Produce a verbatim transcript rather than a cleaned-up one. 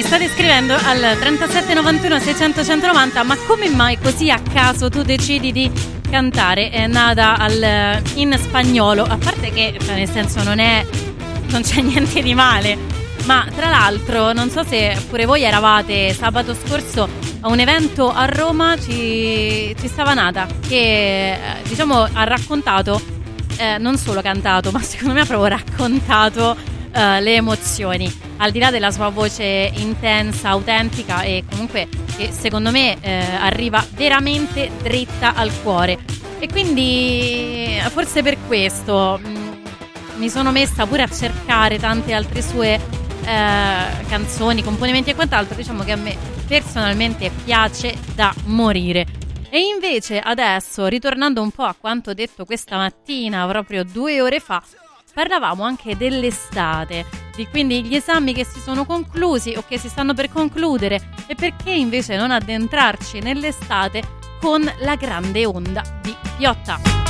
state scrivendo al trentasette novantuno seicento centonovanta, ma come mai così a caso tu decidi di cantare È nata al, in spagnolo? A parte che, cioè, nel senso, non è, non c'è niente di male, ma tra l'altro non so se pure voi eravate sabato scorso a un evento a Roma, ci, ci stava Nata che diciamo ha raccontato, eh, non solo cantato, ma secondo me ha proprio raccontato eh, le emozioni, al di là della sua voce intensa, autentica e comunque che secondo me eh, arriva veramente dritta al cuore. E quindi forse per questo mh, mi sono messa pure a cercare tante altre sue eh, canzoni, componimenti e quant'altro. Diciamo che a me personalmente piace da morire. E invece adesso, ritornando un po' a quanto detto questa mattina, proprio due ore fa, parlavamo anche dell'estate, di quindi gli esami che si sono conclusi o che si stanno per concludere, e perché invece non addentrarci nell'estate con la grande onda di Piotta.